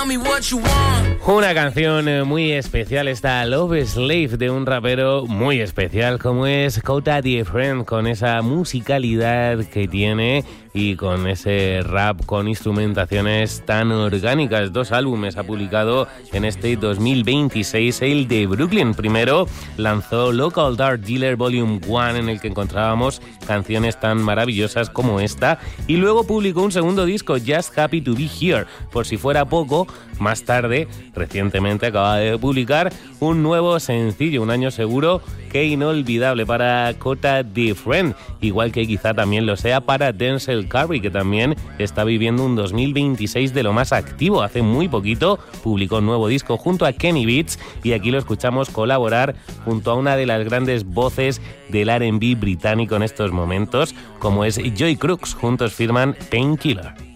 Una canción muy especial, esta Love Slave, de un rapero muy especial como es Kota Different, con esa musicalidad que tiene y con ese rap con instrumentaciones tan orgánicas. 2 álbumes ha publicado en este 2026, el de Brooklyn. Primero lanzó Local Dark Dealer Volume 1, en el que encontrábamos canciones tan maravillosas como esta, y luego publicó un segundo disco, Just Happy to Be Here. Por si fuera poco, más tarde, recientemente, acaba de publicar un nuevo sencillo, Un año seguro que inolvidable para Kota Different, igual que quizá también lo sea para Denzel Curry, que también está viviendo un 2026 de lo más activo. Hace muy poquito publicó un nuevo disco junto a Kenny Beats, y aquí lo escuchamos colaborar junto a una de las grandes voces del R&B británico en estos momentos, como es Joy Crooks. Juntos firman Painkiller.